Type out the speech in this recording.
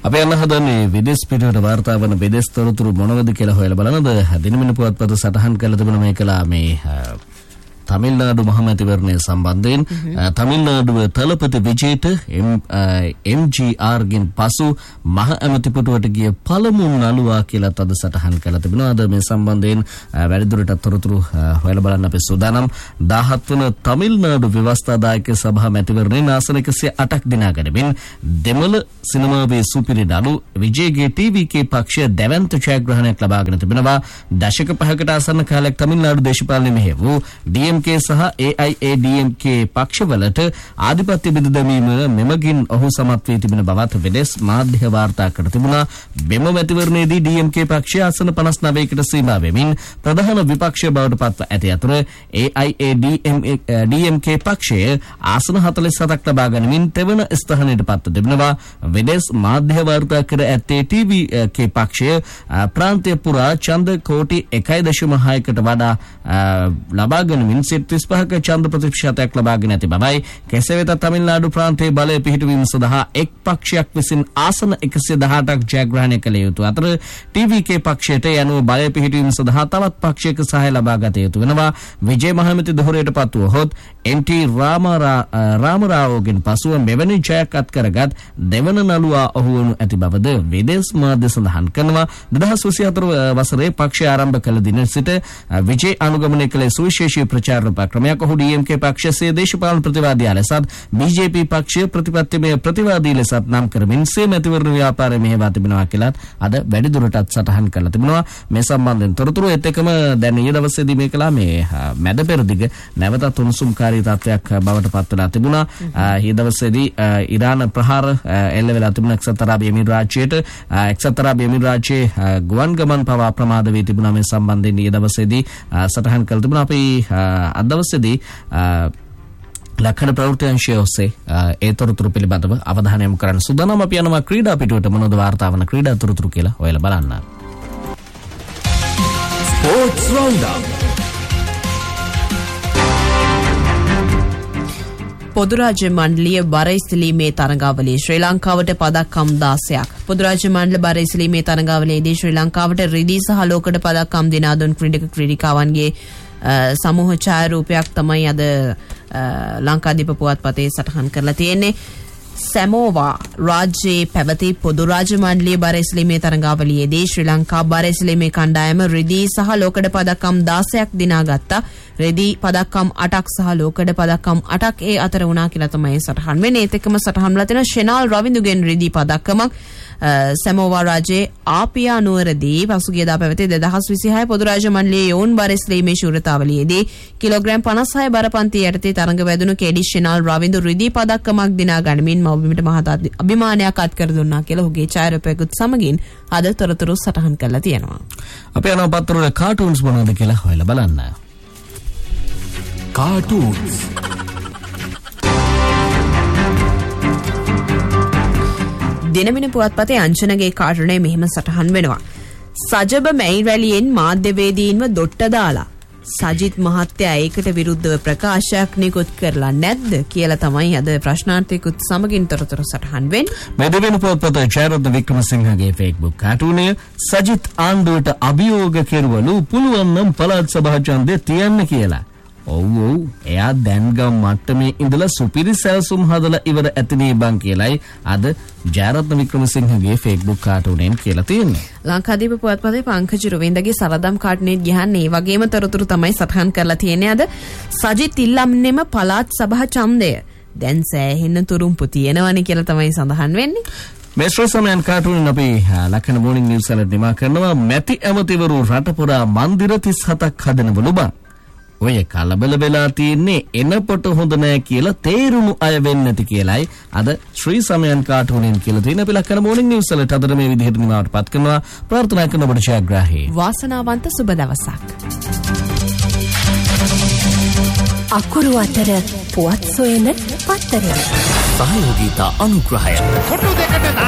අපි යන්න හදන්නේ විදේශ පිටරට වාර්තා වන විදේශ තොරතුරු මොනවද කියලා හොයලා බලනද දිනමින පුවත්පත සටහන් කළ තිබුණ මේකලා මේ තමිල්නාඩු මහමැතිවරණය සම්බන්ධයෙන් තමිල්නාඩුව තලපති විජේට MGR ගෙන් පසු මහ ඇමතිපුටුවට ගිය පළමු නළුවා කියලා තද සටහන් කළ තිබෙනවා. අද මේ සම්බන්ධයෙන් වැඩිදුරටත් තොරතුරු හොයලා බලන්න අපි සූදානම්. 17 වන තමිල්නාඩු ව්‍යවස්ථාදායක සභා මැතිවරණයේ ආසන 108ක් දිනා ගනිමින් දෙමළ සිනමාවේ සුපිරි නළු විජේගේ TVK පක්ෂය දැවැන්ත ජයග්‍රහණයක් ලබාගෙන තිබෙනවා. දශක 5කට ආසන්න කාලයක් තමිල්නාඩු දේශපාලනයේ මෙහෙය වූ DMK සහ AIADMK පක්ෂවලට ආධිපත්‍ය බිඳ දැමීම මෙමගින් ඔහු සමත් වී තිබෙන බවත් විදේශ මාධ්‍ය වාර්තා කර තිබුණා. මෙම මැතිවරණයේදී DMK පක්ෂය ආසන 59කට සීමා වෙමින් ප්‍රධාන විපක්ෂය බවට පත්ව ඇති අතර AIADMK පක්ෂය ආසන 47ක් ලබා ගනිමින් තෙවන ස්ථානයට පත්ව තිබෙනවා. විදේශ මාධ්‍ය වාර්තා කර ඇත්තේ TVK පක්ෂය ප්‍රාන්තීය පුරා ඡන්ද කෝටි 1.6කට වඩා ලබා ගනිමින් 35ක ඡන්ද ප්‍රතිශතයක් ලබාගෙන ඇති බවයි. කෙසේ වෙතත් තමිල්නාඩු ප්‍රාන්තයේ බලය පිහිටුවීම සඳහා එක් පක්ෂයක් විසින් ආසන 118ක් ජයග්‍රහණය කළ යුතු අතර TVK පක්ෂයට යනුව බලය පිහිටුවීම සඳහා තවත් පක්ෂයක සහාය ලබා ගත යුතු වෙනවා. විජය මහමැති දොහරයට පත් වූහොත් NT රාමරාවෝගෙන් පසුව මෙවැනි ජයක් අත් කරගත් දෙවන නළුවා ඔහු වනු ඇති බවද විදේශ මාධ්‍ය සඳහන් කරනවා. 2024 වසරේ පක්ෂය ආරම්භ කළ දින සිට විජය අනුගමනය කළ සුවිශේෂී ප්‍රචාර ක්‍රමයක් ඔහු DMK පක්ෂයේ දේශපාලන ප්‍රතිවාදී ලෙසත් BJP පක්ෂය ප්‍රතිපත්තිමය ප්‍රතිවාදී ලෙසත් නම් කරමින් සේ මැතිවරණ ව්‍යාපාරය මෙහෙවා තිබෙනවා කියලා අද වැඩිදුරටත් සටහන් කරලා තිබෙනවා. මේ සම්බන්ධයෙන් තොරතුරු ඒත් එකම දැන් ඊයේ දවසේදී මේකලා මේ මැද පෙරදිග නැවතත් උණුසුම්කාරී තත්ත්වයක් බවට පත් වෙලා තිබුණා. ඊයේ දවසේදී ඉරාන ප්‍රහාර එල්ල වෙලා තිබුණ එක්සත් අරාබි එමිරාජ්‍යයට එක්සත් අරාබි එමිරාජ්‍යයේ ගුවන් ගමන් පවා ප්‍රමාද වී තිබුණා. මේ සම්බන්ධයෙන් ඊයේ දවසේදී සටහන් කළ තිබුණා. අපි අද දවසේදී ලක්ෂණ ප්‍රවෘත්ති අංශය ඔස්සේ ඒ තොරතුරු පිළිබඳව අවධානය යොමු කරන්න සූදානම්. අපි යනවා ක්‍රීඩා පිටුවට මොනවද වාර්තා වන ක්‍රීඩා තොරතුරු කියලා හොයලා බලන්න. ස්පෝර්ට්ස් රවුන්ඩ් පොදුරාජ්‍ය මණ්ඩලීය බර ඉස්ලීමේ තරඟාවලියේ ශ්‍රී ලංකාවට පදක්කම් 16ක්. පොදුරාජ්‍ය මණ්ඩල බර ඉස්ලීමේ තරඟාවලියේදී ශ්‍රී ලංකාවට රිදී සහ ලෝකඩ පදක්කම් දිනා දුන් ක්‍රීඩක ක්‍රීඩිකාවන්ගේ සමූහ ඡායාරූපයක් තමයි අද ලංකාදීප පුවත්පතේ සටහන් කරලා තියෙන්නේ. සැමෝවා රාජ්‍යයේ පැවති පොදු රාජ්‍ය මණ්ඩලීය බර ඉස්ලීමේ තරඟාවලියේදී ශ්‍රී ලංකා බර ඉස්ලීමේ කණ්ඩායම රිදී සහ ලෝකඩ පදක්කම් 16ක් දිනාගත්තා. රිදී පදක්කම් 8ක් සහ ලෝකඩ පදක්කම් 8ක් ඒ අතර වුණා කියලා තමයි සටහන් වෙන්නේ. ඒත් එක්කම සටහන් වල තියෙන ෂෙනාල් රවින්දුගෙන් රිදී පදක්කමක් සැමෝවා රාජ්‍යයේ ආපියා නුවරදී පසුගියදා පැවති 2026 පොදු රාජ්‍ය මණ්ඩලයේ යෝන් බර ඉස්ලීමේ ශූරතාවලියේදී කිලෝග්‍රෑම් 56 බරපන්ති යටතේ තරඟ වැදුණු කේඩි ෂෙනාල් රවින්දු රිදී පදක්කමක් දිනා ගනිමින් මව්බිමට මහත් අභිමානයක් අත් කර දුන්නා කියලා ඔහුගේ ඡායාරූපයකුත් සමගින් අද තොරතුරු සටහන් කරලා තියෙනවා. අපි යනවා පත්තරවල කාටූන්ස් මොනවද කියලා හොයලා බලන්න. කාටූන්ස් දිනමින පුවත්පතේ අංශනගේ කාටුනේ මෙහෙම සටහන් වෙනවා. සජබ මැයි රැලියෙන් මාධ්‍යවේදීන්ව දොට්ට දාලා සජිත් මහත්තයා ඒකට විරුද්ධව ප්‍රකාශයක් නිකුත් කරලා නැද්ද කියලා තමයි අද ප්‍රශ්නාර්ථයකුත් සමගින් තොරතුරු සටහන් වෙන්නේ. මේ දිනමින පුවත්පතේ ජයරත්න වික්‍රමසිංහගේ Facebook කාටුනේ සජිත් ආණ්ඩුවට අභියෝග කෙරුවලු පුළුවන් නම් පළාත් සභා ඡන්දය තියන්න කියලා. ඔව් එයා දැන් ගම් මට්ටමේ ඉඳලා සුපිරි සැලසුම් හදලා ඉවර ඇතිනේ බං කියලයි අද ජයරත්න වික්‍රමසිංහගේ Facebook කාටුනෙන් කියලා තියෙන්නේ. ලංකාදීප පුවත්පතේ පංකජ රොවින්දගේ සරදම් කාටුනේ ගියන්නේ ඒ වගේම තොරතුරු තමයි සටහන් කරලා තියෙන්නේ. අද සජිත් ඉල්ලම්නෙම පළාත් සභා ඡන්දය දැන් සෑහෙන තුරුම්පු තියෙනවනේ කියලා තමයි සඳහන් වෙන්නේ. මේ ශ්‍රී සමයන් කාටුනෙන් අපි ලක්ෂණ මෝර්නිං නිවුස් වල නිමා කරනවා. මැති ඇමතිවරු රට පුරා මන්දිර 37ක් හදනවලු බං. ඔය කලබල වෙලා තියෙන්නේ එනකොට හොඳ නෑ කියලා තේරුණු අය වෙන්නේ නැති කියලායි අද ශ්‍රී සමයන් කාටුනෙන් කියලා තියෙන. අපි ලක්කන මෝර්නිං නිවුස් වලට අද මේ විදිහට නිමාවට පත් කරනවා. ප්‍රාර්ථනා කරන ඔබට ජයග්‍රාහී වාසනාවන්ත සුබ දවසක්. අකුරු අතර පුවත් සොයන පත්තරය සහයෝගීතා අනුග්‍රහය